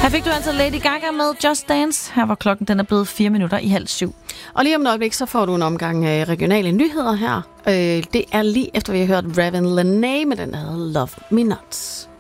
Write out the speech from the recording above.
Her fik du altså Lady Gaga med Just Dance. Her var klokken, den er blevet 6:04. Og lige om et øjeblik, så får du en omgang regionale nyheder her. Det er lige efter, vi har hørt Raven Lenae med den, der hedder Love Me Not.